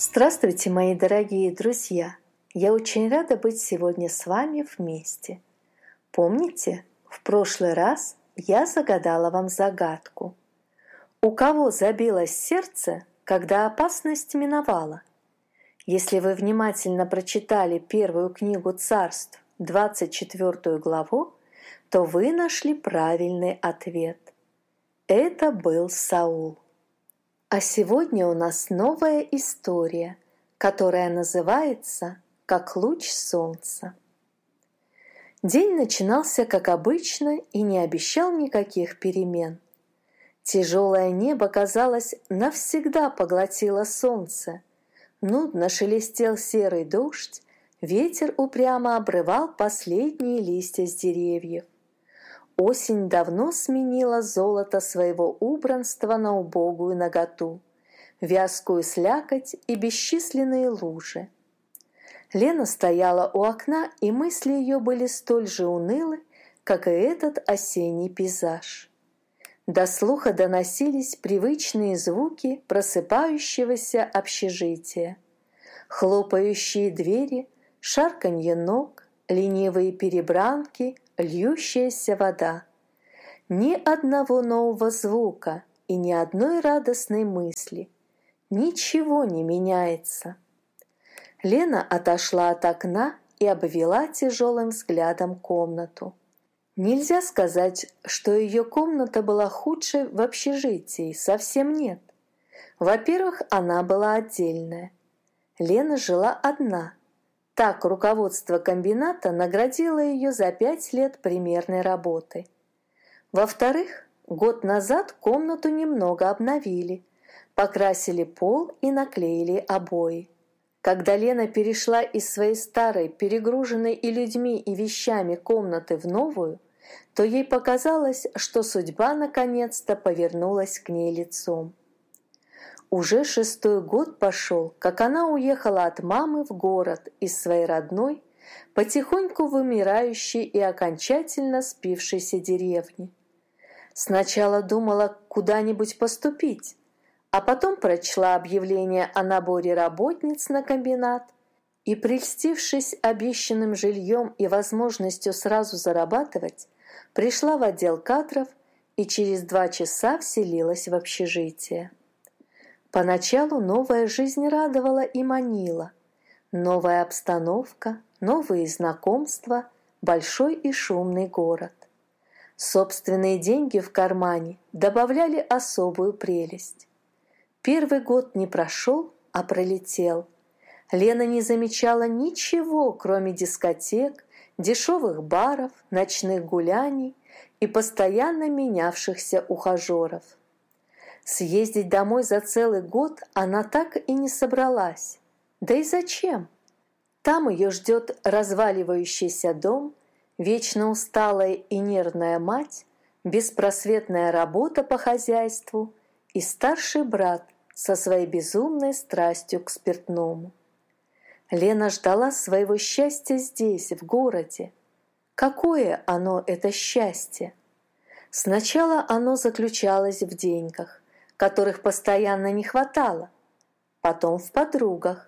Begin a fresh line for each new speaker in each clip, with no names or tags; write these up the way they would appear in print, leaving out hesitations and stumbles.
Здравствуйте, мои дорогие друзья! Я очень рада быть сегодня с вами вместе. Помните, в прошлый раз я загадала вам загадку. У кого забилось сердце, когда опасность миновала? Если вы внимательно прочитали первую книгу Царств, 24 главу, то вы нашли правильный ответ. Это был Саул. А сегодня у нас новая история, которая называется «Как луч солнца». День начинался как обычно и не обещал никаких перемен. Тяжелое небо, казалось, навсегда поглотило солнце. Нудно шелестел серый дождь, ветер упрямо обрывал последние листья с деревьев. Осень давно сменила золото своего убранства на убогую наготу, вязкую слякоть и бесчисленные лужи. Лена стояла у окна, и мысли ее были столь же унылы, как и этот осенний пейзаж. До слуха доносились привычные звуки просыпающегося общежития. Хлопающие двери, шарканье ног, ленивые перебранки, льющаяся вода. Ни одного нового звука и ни одной радостной мысли. Ничего не меняется. Лена отошла от окна и обвела тяжелым взглядом комнату. Нельзя сказать, что ее комната была худшей в общежитии, совсем нет. Во-первых, она была отдельная. Лена жила одна. Так руководство комбината наградило ее за 5 лет примерной работы. Во-вторых, год назад комнату немного обновили, покрасили пол и наклеили обои. Когда Лена перешла из своей старой, перегруженной и людьми, и вещами комнаты в новую, то ей показалось, что судьба наконец-то повернулась к ней лицом. Уже 6-й год пошел, как она уехала от мамы в город из своей родной, потихоньку вымирающей и окончательно спившейся деревни. Сначала думала куда-нибудь поступить, а потом прочла объявление о наборе работниц на комбинат и, прельстившись обещанным жильем и возможностью сразу зарабатывать, пришла в отдел кадров и через 2 часа вселилась в общежитие. Поначалу новая жизнь радовала и манила. Новая обстановка, новые знакомства, большой и шумный город. Собственные деньги в кармане добавляли особую прелесть. Первый год не прошел, а пролетел. Лена не замечала ничего, кроме дискотек, дешевых баров, ночных гуляний и постоянно менявшихся ухажеров. Съездить домой за целый год она так и не собралась. Да и зачем? Там ее ждет разваливающийся дом, вечно усталая и нервная мать, беспросветная работа по хозяйству и старший брат со своей безумной страстью к спиртному. Лена ждала своего счастья здесь, в городе. Какое оно, это счастье? Сначала оно заключалось в деньгах, которых постоянно не хватало, потом в подругах.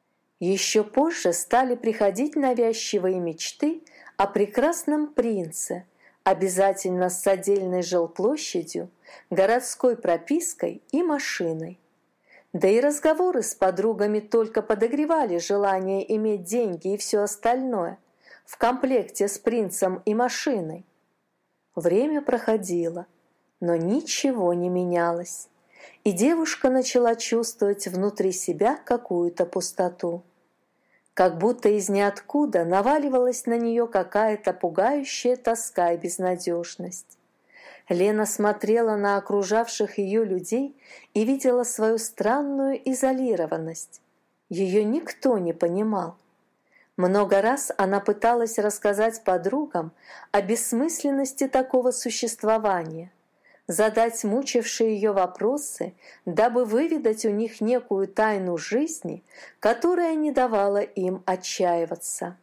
Еще позже стали приходить навязчивые мечты о прекрасном принце, обязательно с отдельной жилплощадью, городской пропиской и машиной. Да и разговоры с подругами только подогревали желание иметь деньги и все остальное в комплекте с принцем и машиной. Время проходило, но ничего не менялось, и девушка начала чувствовать внутри себя какую-то пустоту. Как будто из ниоткуда наваливалась на нее какая-то пугающая тоска и безнадежность. Лена смотрела на окружавших ее людей и видела свою странную изолированность. Ее никто не понимал. Много раз она пыталась рассказать подругам о бессмысленности такого существования, задать мучившие ее вопросы, дабы выведать у них некую тайну жизни, которая не давала им отчаиваться.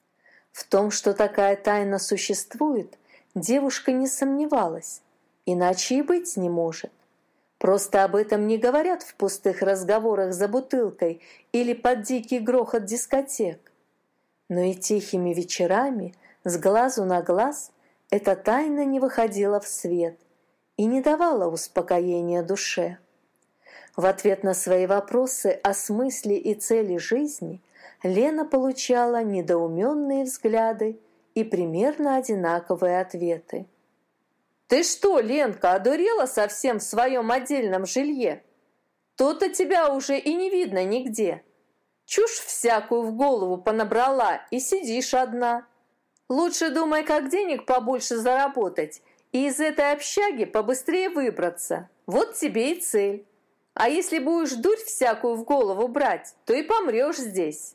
В том, что такая тайна существует, девушка не сомневалась, иначе и быть не может. Просто об этом не говорят в пустых разговорах за бутылкой или под дикий грохот дискотек. Но и тихими вечерами, с глазу на глаз, эта тайна не выходила в свет и не давала успокоения душе. В ответ на свои вопросы о смысле и цели жизни Лена получала недоуменные взгляды и примерно одинаковые ответы. «Ты что, Ленка, одурела совсем в своем отдельном жилье? То-то тебя уже и не видно нигде. Чушь всякую в голову понабрала и сидишь одна. Лучше думай, как денег побольше заработать и из этой общаги побыстрее выбраться. Вот тебе и цель. А если будешь дурь всякую в голову брать, то и помрешь здесь».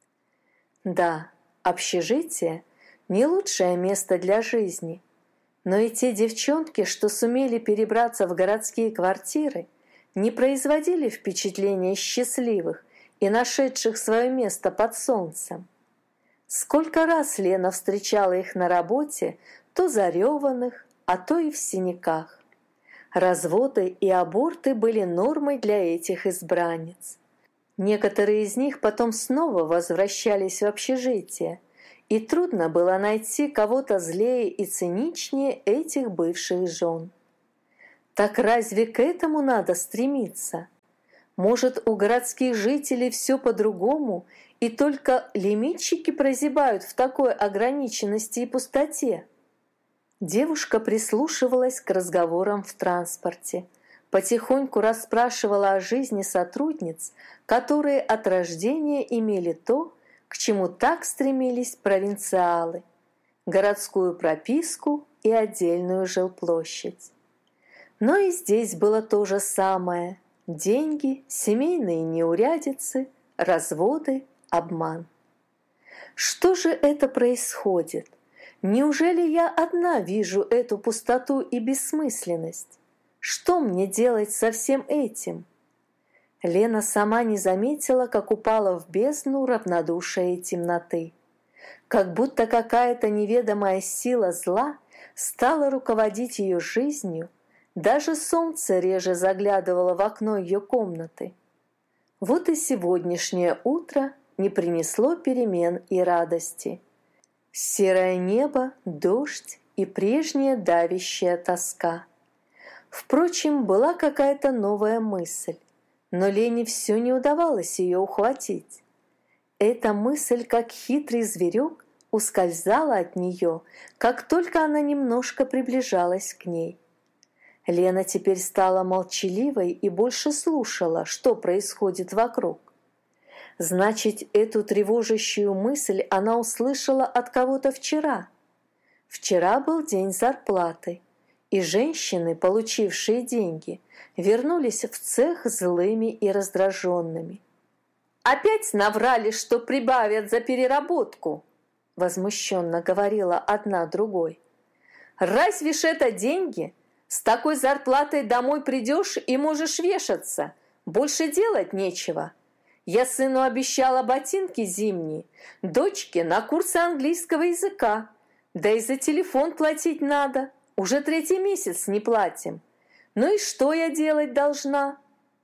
Да, общежитие – не лучшее место для жизни. Но и те девчонки, что сумели перебраться в городские квартиры, не производили впечатления счастливых и нашедших свое место под солнцем. Сколько раз Лена встречала их на работе, то зареванных, а то и в синяках. Разводы и аборты были нормой для этих избранниц. Некоторые из них потом снова возвращались в общежитие, и трудно было найти кого-то злее и циничнее этих бывших жен. Так разве к этому надо стремиться? Может, у городских жителей все по-другому, и только лимитчики прозябают в такой ограниченности и пустоте? Девушка прислушивалась к разговорам в транспорте, потихоньку расспрашивала о жизни сотрудниц, которые от рождения имели то, к чему так стремились провинциалы – городскую прописку и отдельную жилплощадь. Но и здесь было то же самое – деньги, семейные неурядицы, разводы, обман. Что же это происходит? Неужели я одна вижу эту пустоту и бессмысленность? Что мне делать со всем этим? Лена сама не заметила, как упала в бездну равнодушия и темноты. Как будто какая-то неведомая сила зла стала руководить ее жизнью, даже солнце реже заглядывало в окно ее комнаты. Вот и сегодняшнее утро не принесло перемен и радости. Серое небо, дождь и прежняя давящая тоска. Впрочем, была какая-то новая мысль, но Лене все не удавалось ее ухватить. Эта мысль, как хитрый зверек, ускользала от нее, как только она немножко приближалась к ней. Лена теперь стала молчаливой и больше слушала, что происходит вокруг. Значит, эту тревожащую мысль она услышала от кого-то вчера. Вчера был день зарплаты, и женщины, получившие деньги, вернулись в цех злыми и раздраженными. «Опять наврали, что прибавят за переработку!» – возмущенно говорила одна другой. «Разве ж это деньги? С такой зарплатой домой придешь и можешь вешаться. Больше делать нечего. Я сыну обещала ботинки зимние, дочке на курсы английского языка. Да и за телефон платить надо. Уже 3-й месяц не платим. Ну и что я делать должна?»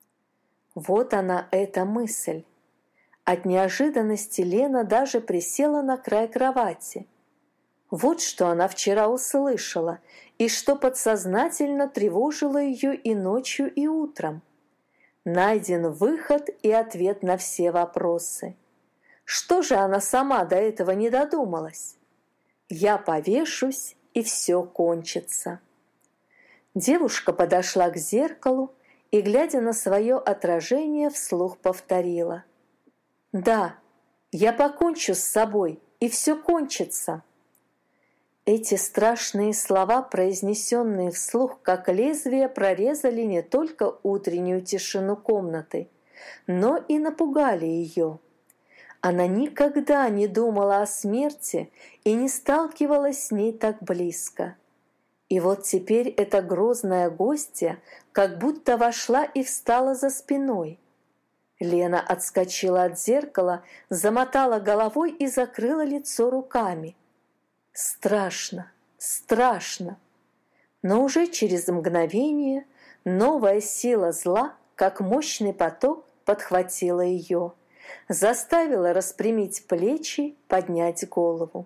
Вот она, эта мысль. От неожиданности Лена даже присела на край кровати. Вот что она вчера услышала, и что подсознательно тревожило ее и ночью, и утром. Найден выход и ответ на все вопросы. Что же она сама до этого не додумалась? «Я повешусь, и все кончится». Девушка подошла к зеркалу и, глядя на свое отражение, вслух повторила: «Да, я покончу с собой, и все кончится». Эти страшные слова, произнесенные вслух, как лезвие, прорезали не только утреннюю тишину комнаты, но и напугали ее. Она никогда не думала о смерти и не сталкивалась с ней так близко. И вот теперь эта грозная гостья как будто вошла и встала за спиной. Лена отскочила от зеркала, замотала головой и закрыла лицо руками. Страшно, страшно. Но уже через мгновение Новая сила зла, как мощный поток, подхватила ее, заставила распрямить плечи, поднять голову.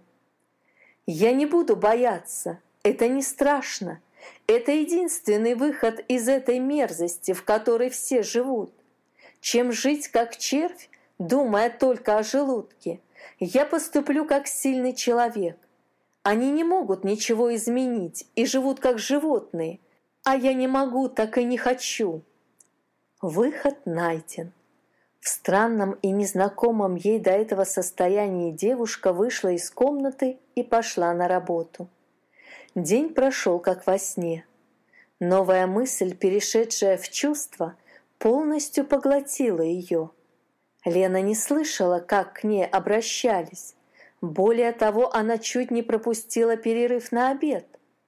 «Я не буду бояться, это не страшно, это единственный выход из этой мерзости, в которой все живут. Чем жить как червь, думая только о желудке, я поступлю как сильный человек. Они не могут ничего изменить и живут как животные, а я не могу, так и не хочу». Выход найден. В странном и незнакомом ей до этого состоянии девушка вышла из комнаты и пошла на работу. День прошел как во сне. Новая мысль, перешедшая в чувство, полностью поглотила ее. Лена не слышала, как к ней обращались. Более того, она чуть не пропустила перерыв на обед.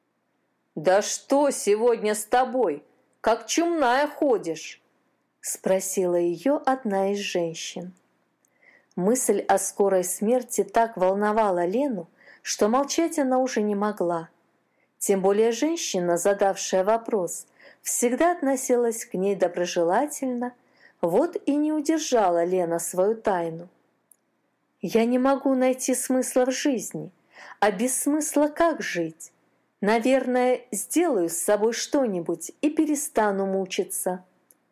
«Да что сегодня с тобой? Как чумная ходишь?» — спросила ее одна из женщин. Мысль о скорой смерти так волновала Лену, что молчать она уже не могла. Тем более женщина, задавшая вопрос, всегда относилась к ней доброжелательно, вот и не удержала Лена свою тайну. «Я не могу найти смысла в жизни, а без смысла как жить? Наверное, сделаю с собой что-нибудь и перестану мучиться».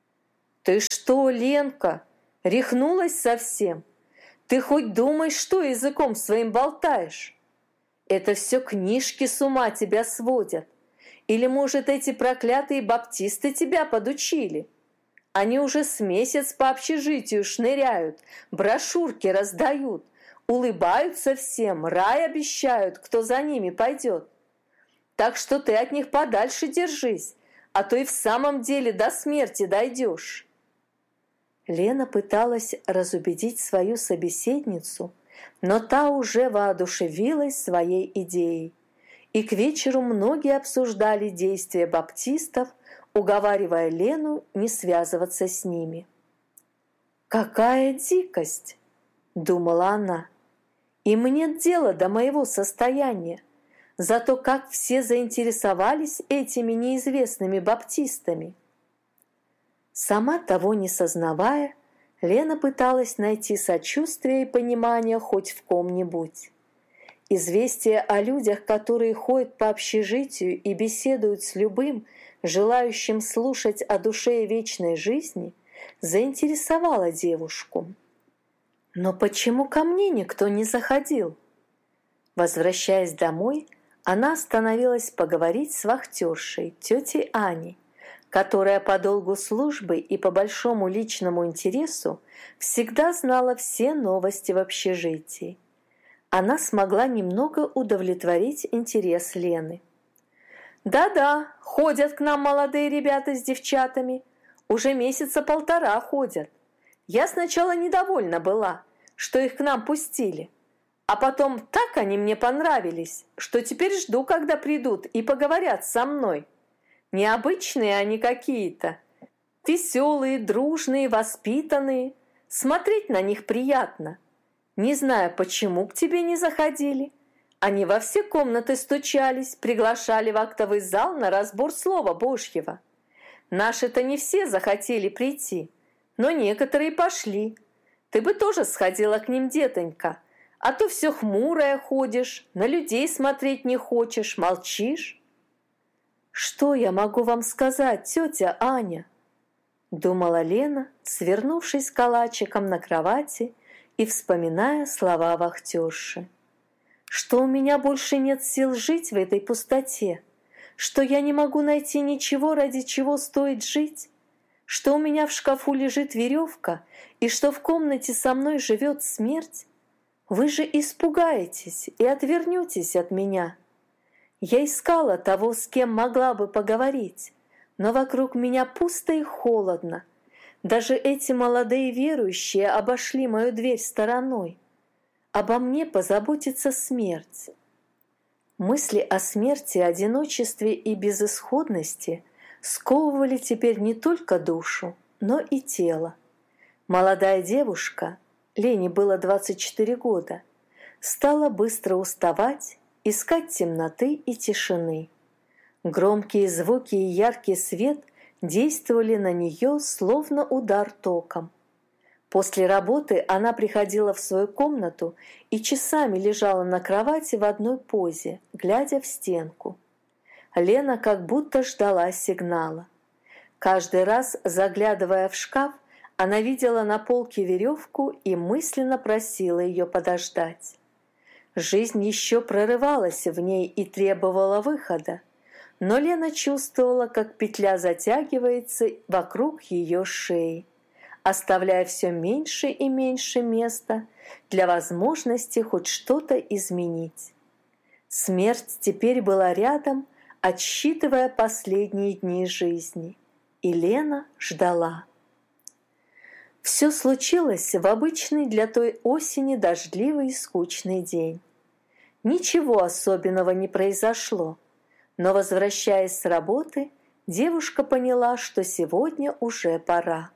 «Ты что, Ленка, рехнулась совсем? Ты хоть думай, что языком своим болтаешь? Это все книжки с ума тебя сводят. Или, может, эти проклятые баптисты тебя подучили? Они уже с месяц по общежитию шныряют, брошюрки раздают, улыбаются всем, рай обещают, кто за ними пойдет. Так что ты от них подальше держись, а то и в самом деле до смерти дойдешь». Лена пыталась разубедить свою собеседницу, но та уже воодушевилась своей идеей. И к вечеру многие обсуждали действия баптистов, уговаривая Лену не связываться с ними. «Какая дикость!» — думала она. «Им нет дела до моего состояния. Зато как все заинтересовались этими неизвестными баптистами». Сама того не сознавая, Лена пыталась найти сочувствие и понимание хоть в ком-нибудь. Известие о людях, которые ходят по общежитию и беседуют с любым, желающим слушать о душе и вечной жизни, заинтересовало девушку. «Но почему ко мне никто не заходил?» Возвращаясь домой, она остановилась поговорить с вахтершей, тетей Аней, которая по долгу службы и по большому личному интересу всегда знала все новости в общежитии. Она смогла немного удовлетворить интерес Лены. «Да-да, ходят к нам молодые ребята с девчатами. Уже месяца полтора ходят. Я сначала недовольна была, что их к нам пустили. А потом так они мне понравились, что теперь жду, когда придут и поговорят со мной. Необычные они какие-то. Веселые, дружные, воспитанные. Смотреть на них приятно. Не знаю, почему к тебе не заходили. Они во все комнаты стучались, приглашали в актовый зал на разбор Слова Божьего. Наши-то не все захотели прийти, но некоторые пошли. Ты бы тоже сходила к ним, детонька, а то все хмурая ходишь, на людей смотреть не хочешь, молчишь». «Что я могу вам сказать, тетя Аня?» — думала Лена, свернувшись калачиком на кровати и вспоминая слова вахтерши. «Что у меня больше нет сил жить в этой пустоте? Что я не могу найти ничего, ради чего стоит жить? Что у меня в шкафу лежит веревка и что в комнате со мной живет смерть? Вы же испугаетесь и отвернетесь от меня. Я искала того, с кем могла бы поговорить, но вокруг меня пусто и холодно. Даже эти молодые верующие обошли мою дверь стороной. Обо мне позаботится смерть». Мысли о смерти, одиночестве и безысходности сковывали теперь не только душу, но и тело. Молодая девушка, Лене было 24 года, стала быстро уставать, искать темноты и тишины. Громкие звуки и яркий свет действовали на нее словно удар током. После работы она приходила в свою комнату и часами лежала на кровати в одной позе, глядя в стенку. Лена как будто ждала сигнала. Каждый раз, заглядывая в шкаф, она видела на полке веревку и мысленно просила ее подождать. Жизнь еще прорывалась в ней и требовала выхода, но Лена чувствовала, как петля затягивается вокруг ее шеи, оставляя все меньше и меньше места для возможности хоть что-то изменить. Смерть теперь была рядом, отсчитывая последние дни жизни, и Лена ждала. Все случилось в обычный для той осени дождливый и скучный день. Ничего особенного не произошло, но, возвращаясь с работы, девушка поняла, что сегодня уже пора.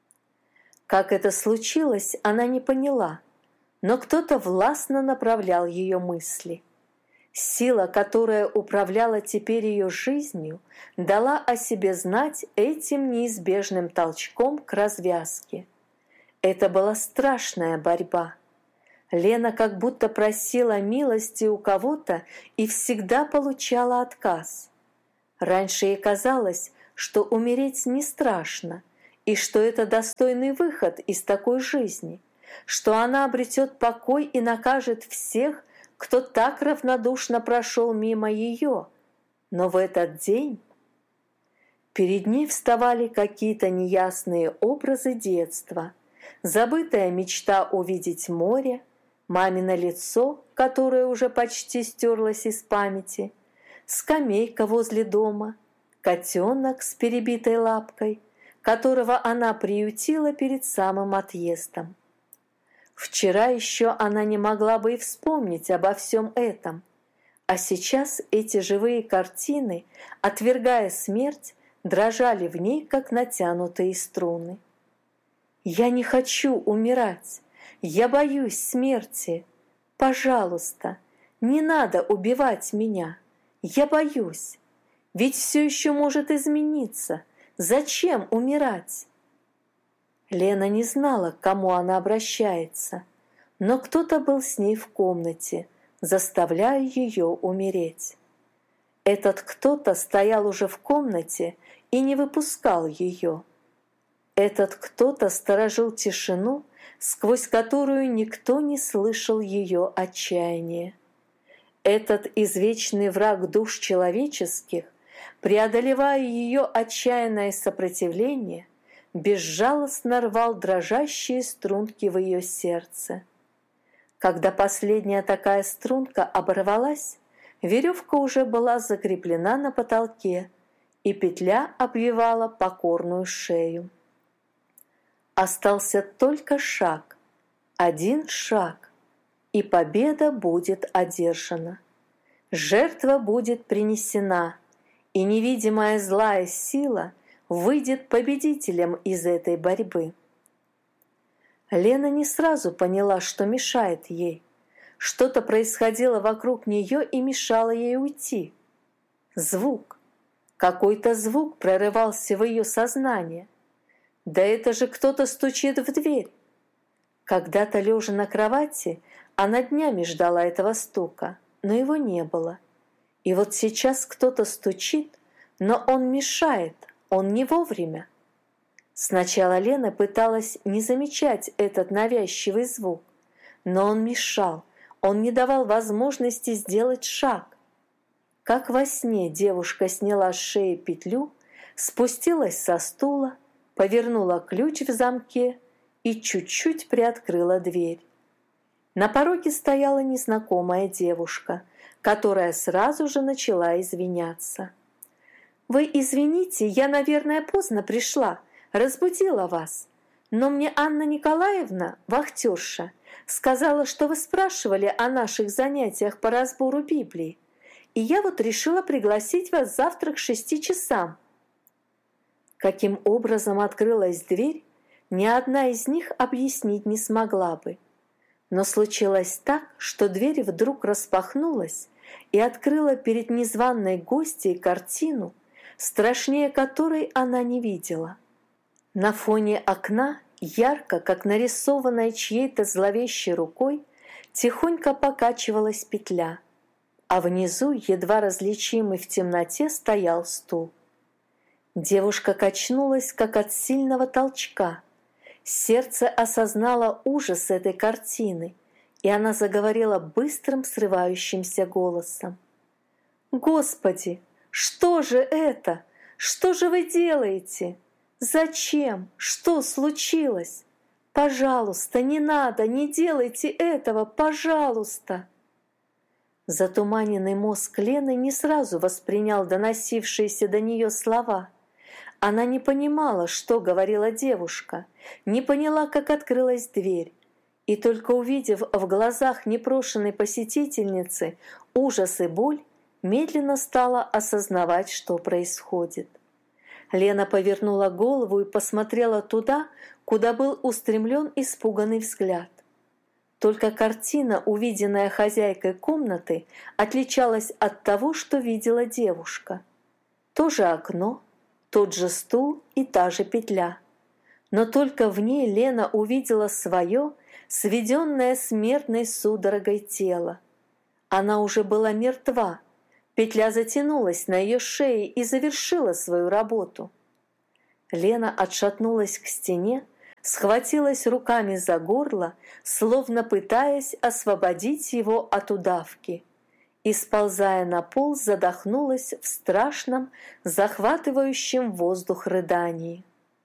Как это случилось, она не поняла, но кто-то властно направлял ее мысли. Сила, которая управляла теперь ее жизнью, дала о себе знать этим неизбежным толчком к развязке. Это была страшная борьба. Лена как будто просила милости у кого-то и всегда получала отказ. Раньше ей казалось, что умереть не страшно, и что это достойный выход из такой жизни, что она обретет покой и накажет всех, кто так равнодушно прошел мимо ее. Но в этот день перед ней вставали какие-то неясные образы детства, забытая мечта увидеть море, мамино лицо, которое уже почти стерлось из памяти, скамейка возле дома, котенок с перебитой лапкой, которого она приютила перед самым отъездом. Вчера еще она не могла бы и вспомнить обо всем этом, а сейчас эти живые картины, отвергая смерть, дрожали в ней, как натянутые струны. «Я не хочу умирать, я боюсь смерти. Пожалуйста, не надо убивать меня, я боюсь, ведь все еще может измениться. Зачем умирать?» Лена не знала, к кому она обращается, но кто-то был с ней в комнате, заставляя ее умереть. Этот кто-то стоял уже в комнате и не выпускал ее. Этот кто-то сторожил тишину, сквозь которую никто не слышал ее отчаяния. Этот извечный враг душ человеческих, преодолевая ее отчаянное сопротивление, безжалостно рвал дрожащие струнки в ее сердце. Когда последняя такая струнка оборвалась, веревка уже была закреплена на потолке, и петля обвивала покорную шею. Остался только шаг, один шаг, и победа будет одержана. Жертва будет принесена, и невидимая злая сила выйдет победителем из этой борьбы. Лена не сразу поняла, что мешает ей. Что-то происходило вокруг нее и мешало ей уйти. Звук. Какой-то звук прорывался в ее сознание. Да это же кто-то стучит в дверь. Когда-то, лежа на кровати, она днями ждала этого стука, но его не было. И вот сейчас кто-то стучит, но он мешает, он не вовремя. Сначала Лена пыталась не замечать этот навязчивый звук, но он мешал, он не давал возможности сделать шаг. Как во сне девушка сняла с шеи петлю, спустилась со стула, повернула ключ в замке и чуть-чуть приоткрыла дверь. На пороге стояла незнакомая девушка, которая сразу же начала извиняться. «Вы извините, я, наверное, поздно пришла, разбудила вас. Но мне Анна Николаевна, вахтерша, сказала, что вы спрашивали о наших занятиях по разбору Библии, и я вот решила пригласить вас завтра к 6 часам». Каким образом открылась дверь, ни одна из них объяснить не смогла бы. Но случилось так, что дверь вдруг распахнулась и открыла перед незваной гостьей картину, страшнее которой она не видела. На фоне окна, ярко, как нарисованная чьей-то зловещей рукой, тихонько покачивалась петля, а внизу, едва различимый в темноте, стоял стул. Девушка качнулась, как от сильного толчка. Сердце осознало ужас этой картины, и она заговорила быстрым, срывающимся голосом. «Господи, что же это? Что же вы делаете? Зачем? Что случилось? Пожалуйста, не надо, не делайте этого, пожалуйста!» Затуманенный мозг Лены не сразу воспринял доносившиеся до нее слова. Она не понимала, что говорила девушка, не поняла, как открылась дверь, и только увидев в глазах непрошенной посетительницы ужас и боль, медленно стала осознавать, что происходит. Лена повернула голову и посмотрела туда, куда был устремлен испуганный взгляд. Только картина, увиденная хозяйкой комнаты, отличалась от того, что видела девушка. То же окно, тот же стул и та же петля. Но только в ней Лена увидела свое, сведенное смертной судорогой тело. Она уже была мертва. Петля затянулась на ее шее и завершила свою работу. Лена отшатнулась к стене, схватилась руками за горло, словно пытаясь освободить его от удавки, и, сползая на пол, задохнулась в страшном, захватывающем воздух рыдании.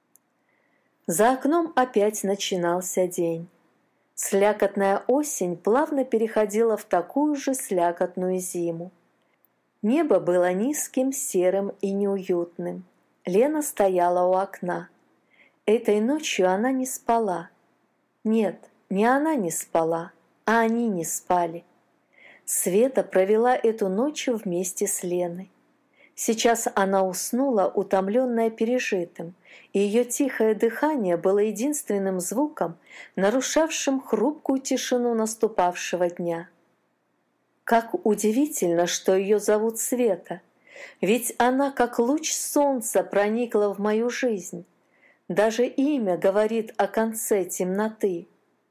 За окном опять начинался день. Слякотная осень плавно переходила в такую же слякотную зиму. Небо было низким, серым и неуютным. Лена стояла у окна. Этой ночью она не спала. Нет, не она не спала, а они не спали. Света провела эту ночь вместе с Леной. Сейчас она уснула, утомленная пережитым, и ее тихое дыхание было единственным звуком, нарушавшим хрупкую тишину наступавшего дня. Как удивительно, что ее зовут Света, ведь она, как луч солнца, проникла в мою жизнь. Даже имя говорит о конце темноты.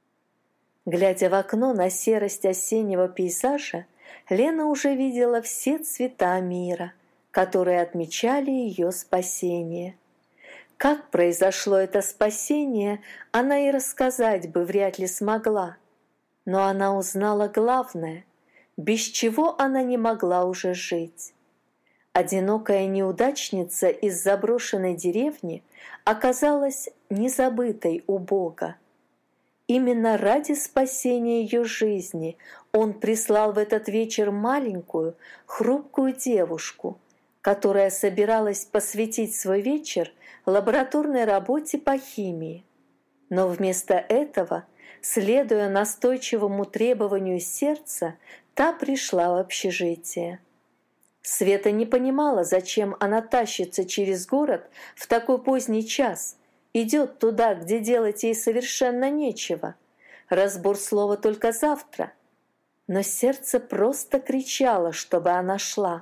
Глядя в окно на серость осеннего пейзажа, Лена уже видела все цвета мира, которые отмечали ее спасение. Как произошло это спасение, она и рассказать бы вряд ли смогла. Но она узнала главное, без чего она не могла уже жить. Одинокая неудачница из заброшенной деревни оказалась незабытой у Бога. Именно ради спасения ее жизни Он прислал в этот вечер маленькую, хрупкую девушку, которая собиралась посвятить свой вечер лабораторной работе по химии. Но вместо этого, следуя настойчивому требованию сердца, та пришла в общежитие. Света не понимала, зачем она тащится через город в такой поздний час, идет туда, где делать ей совершенно нечего. Разбор слова только завтра. Но сердце просто кричало, чтобы она шла.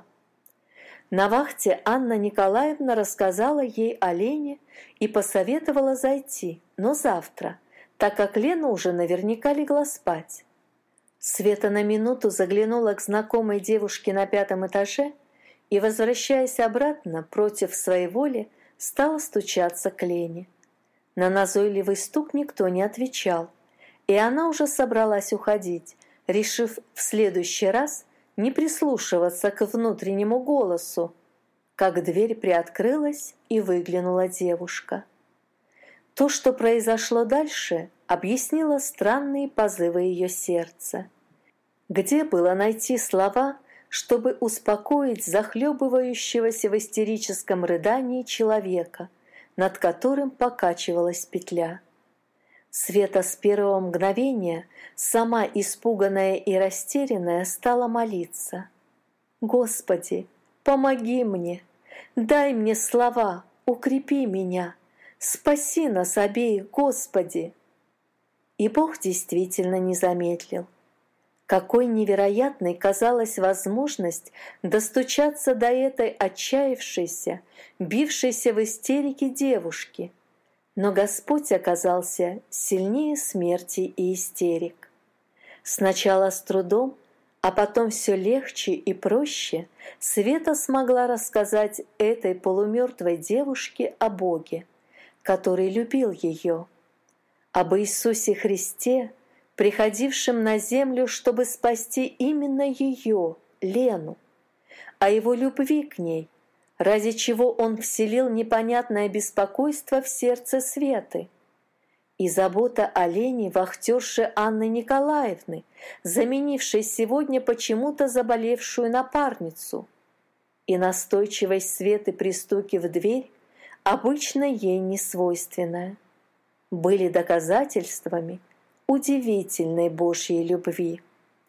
На вахте Анна Николаевна рассказала ей о Лене и посоветовала зайти, но завтра, так как Лена уже наверняка легла спать. Света на минуту заглянула к знакомой девушке на 5-м этаже и, возвращаясь обратно против своей воли, стала стучаться к Лене. На назойливый стук никто не отвечал, и она уже собралась уходить, решив в следующий раз не прислушиваться к внутреннему голосу, как дверь приоткрылась и выглянула девушка. То, что произошло дальше, объяснило странные позывы ее сердца. Где было найти слова, чтобы успокоить захлебывающегося в истерическом рыдании человека, над которым покачивалась петля? Света с первого мгновения, сама испуганная и растерянная, стала молиться. «Господи, помоги мне, дай мне слова, укрепи меня, спаси нас обеих, Господи!» И Бог действительно не замедлил. Какой невероятной казалась возможность достучаться до этой отчаявшейся, бившейся в истерике девушки. Но Господь оказался сильнее смерти и истерик. Сначала с трудом, а потом все легче и проще Света смогла рассказать этой полумертвой девушке о Боге, который любил ее, об Иисусе Христе, приходившем на землю, чтобы спасти именно ее, Лену, о его любви к ней, ради чего он вселил непонятное беспокойство в сердце Светы, и забота о Лене вахтерши Анны Николаевны, заменившей сегодня почему-то заболевшую напарницу, и настойчивость Светы при стуке в дверь, обычно ей не свойственная, были доказательствами удивительной Божьей любви.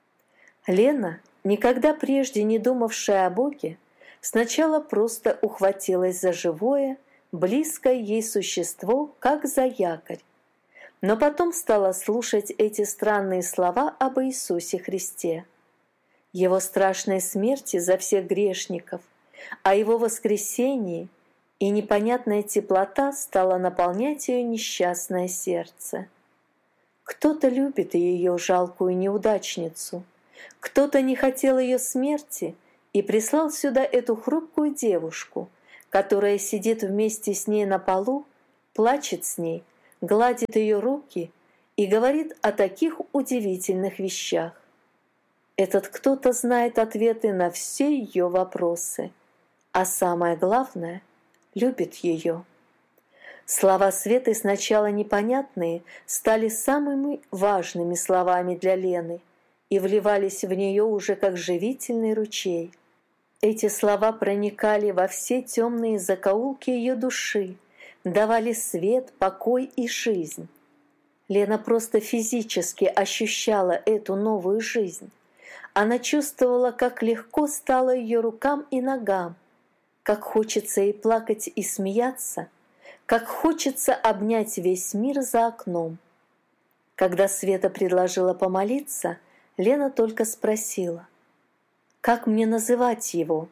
Лена, никогда прежде не думавшая о Боге, сначала просто ухватилась за живое, близкое ей существо, как за якорь, но потом стала слушать эти странные слова об Иисусе Христе, Его страшной смерти за всех грешников, о Его воскресении, и непонятная теплота стала наполнять ее несчастное сердце. Кто-то любит ее жалкую неудачницу, кто-то не хотел ее смерти и прислал сюда эту хрупкую девушку, которая сидит вместе с ней на полу, плачет с ней, гладит ее руки и говорит о таких удивительных вещах. Этот кто-то знает ответы на все ее вопросы, а самое главное — любит ее. Слова Светы, сначала непонятные, стали самыми важными словами для Лены и вливались в нее уже как живительный ручей. Эти слова проникали во все темные закоулки ее души, давали свет, покой и жизнь. Лена просто физически ощущала эту новую жизнь. Она чувствовала, как легко стало ее рукам и ногам, как хочется ей плакать и смеяться, как хочется обнять весь мир за окном. Когда Света предложила помолиться, Лена только спросила: «Как мне называть его?»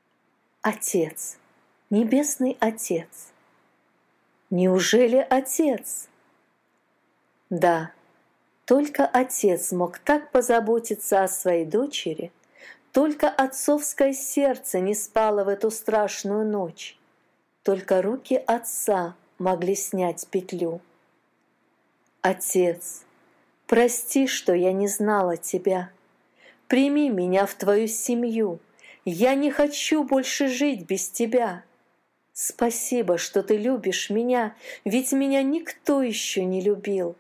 «Отец, Небесный Отец». «Неужели Отец?» Да, только Отец мог так позаботиться о своей дочери, только отцовское сердце не спало в эту страшную ночь, только руки Отца могли снять петлю. «Отец, прости, что я не знала Тебя. Прими меня в Твою семью. Я не хочу больше жить без Тебя. Спасибо, что Ты любишь меня, ведь меня никто еще не любил».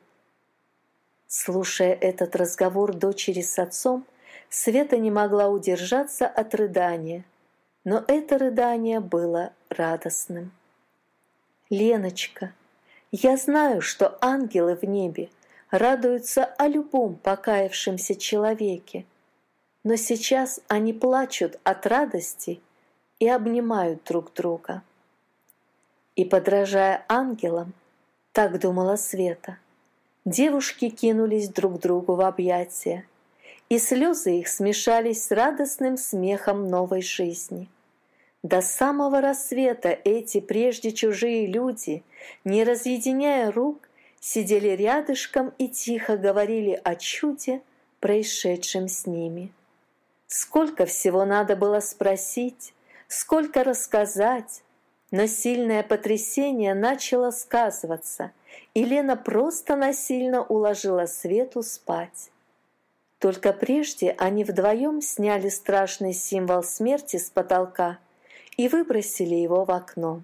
Слушая этот разговор дочери с отцом, Света не могла удержаться от рыдания, но это рыдание было радостным. «Леночка, я знаю, что ангелы в небе радуются о любом покаявшемся человеке, но сейчас они плачут от радости и обнимают друг друга». И, подражая ангелам, так думала Света, девушки кинулись друг другу в объятия, и слезы их смешались с радостным смехом новой жизни. До самого рассвета эти прежде чужие люди, не разъединяя рук, сидели рядышком и тихо говорили о чуде, происшедшем с ними. Сколько всего надо было спросить, сколько рассказать, но сильное потрясение начало сказываться, и Лена просто насильно уложила Свету спать. Только прежде они вдвоем сняли страшный символ смерти с потолка и выбросили его в окно.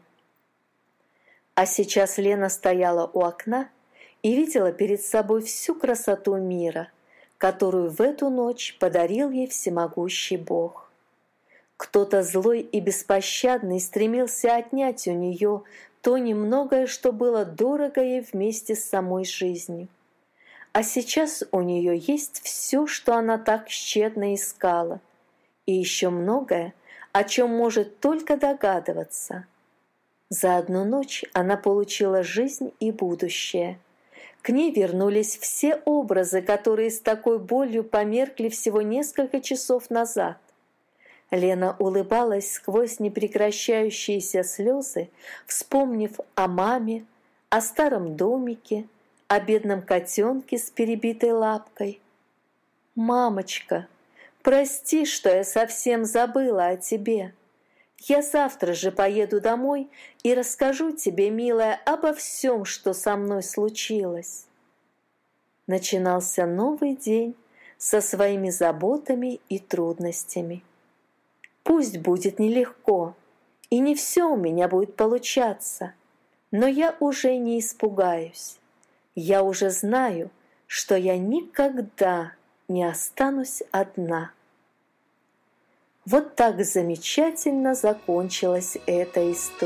А сейчас Лена стояла у окна и видела перед собой всю красоту мира, которую в эту ночь подарил ей всемогущий Бог. Кто-то злой и беспощадный стремился отнять у нее то немногое, что было дорого ей вместе с самой жизнью. А сейчас у нее есть все, что она так тщетно искала, и еще многое, о чем может только догадываться. За одну ночь она получила жизнь и будущее. К ней вернулись все образы, которые с такой болью померкли всего несколько часов назад. Лена улыбалась сквозь непрекращающиеся слезы, вспомнив о маме, о старом домике, о бедном котенке с перебитой лапкой. «Мамочка, прости, что я совсем забыла о тебе. Я завтра же поеду домой и расскажу тебе, милая, обо всем, что со мной случилось». Начинался новый день со своими заботами и трудностями. Пусть будет нелегко, и не все у меня будет получаться, но я уже не испугаюсь. Я уже знаю, что я никогда не останусь одна. Вот так замечательно закончилась эта история.